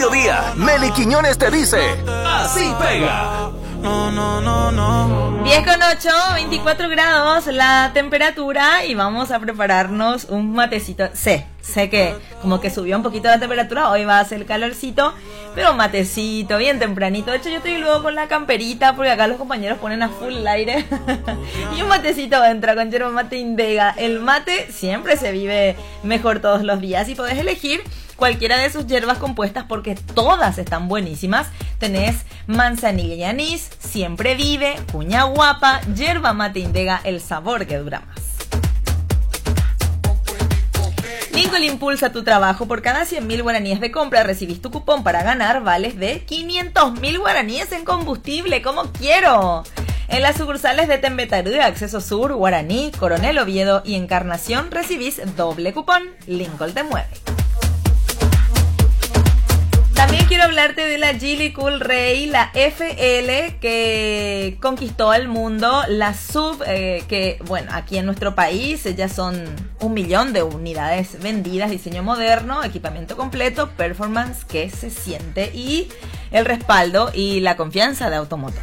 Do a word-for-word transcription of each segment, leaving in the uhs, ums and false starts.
mediodía, Meli Quiñones te dice: así pega. No, no, no, no. diez con ocho, veinticuatro grados la temperatura y vamos a prepararnos un matecito. Sé, sé que como que subió un poquito la temperatura, hoy va a ser calorcito, pero un matecito, bien tempranito. De hecho, yo estoy luego con la camperita porque acá los compañeros ponen a full el aire. Y un matecito entra con yerba mate Indega. El mate siempre se vive mejor todos los días y podés elegir cualquiera de sus hierbas compuestas porque todas están buenísimas. Tenés manzanilla y anís, siempre vive, cuña guapa, yerba mate Indega, el sabor que dura más. Lincoln impulsa tu trabajo. Por cada cien mil guaraníes de compra recibís tu cupón para ganar vales de quinientos mil guaraníes en combustible. ¡Como quiero! En las sucursales de Tembetarú, Acceso Sur, Guaraní, Coronel Oviedo y Encarnación recibís doble cupón. Lincoln te mueve. También quiero hablarte de la Geely Cool Ray, la F L que conquistó el mundo, la sub eh, que, bueno, aquí en nuestro país ya son un millón de unidades vendidas, diseño moderno, equipamiento completo, performance que se siente y el respaldo y la confianza de Automotor.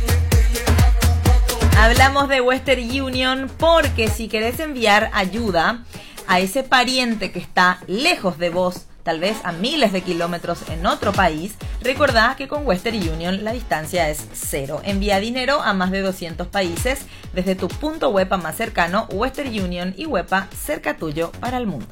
Hablamos de Western Union porque si querés enviar ayuda a ese pariente que está lejos de vos, tal vez a miles de kilómetros en otro país, recordá que con Western Union la distancia es cero. Envía dinero a más de doscientos países desde tu punto WEPA más cercano, Western Union y WEPA cerca tuyo para el mundo.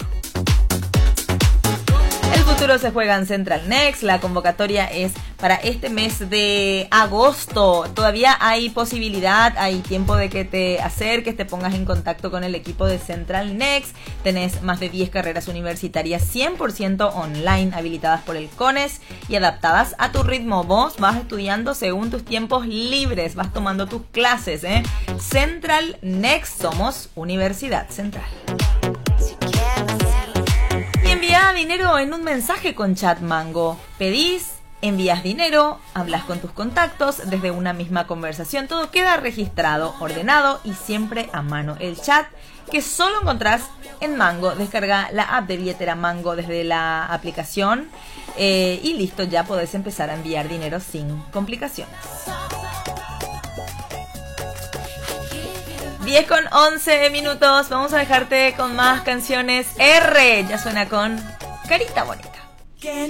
El futuro se juega en Central Next. La convocatoria es para este mes de agosto. Todavía hay posibilidad, hay tiempo de que te acerques, te pongas en contacto con el equipo de Central Next. Tenés más de diez carreras universitarias cien por ciento online habilitadas por el CONES y adaptadas a tu ritmo. Vos vas estudiando según tus tiempos libres, vas tomando tus clases, ¿eh? Central Next, somos Universidad Central. Envía dinero en un mensaje con Chat Mango. Pedís, envías dinero, hablas con tus contactos desde una misma conversación. Todo queda registrado, ordenado y siempre a mano. El chat que solo encontrás en Mango. Descarga la app de billetera Mango desde la aplicación eh, y listo, ya podés empezar a enviar dinero sin complicaciones. diez con once minutos, vamos a dejarte con más canciones. R ya suena con Carita Bonita.